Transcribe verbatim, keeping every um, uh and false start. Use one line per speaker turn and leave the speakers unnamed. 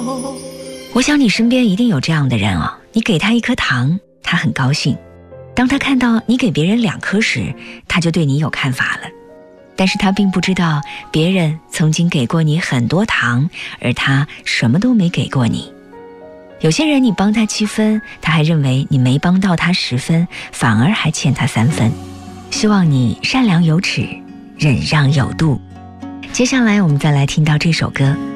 我想你身边一定有这样的人哦，你给他一颗糖，他很高兴；当他看到你给别人两颗时，他就对你有看法了。但是他并不知道，别人曾经给过你很多糖，而他什么都没给过你。有些人你帮他七分，他还认为你没帮到他十分，反而还欠他三分。希望你善良有尺，忍让有度。接下来我们再来听到这首歌。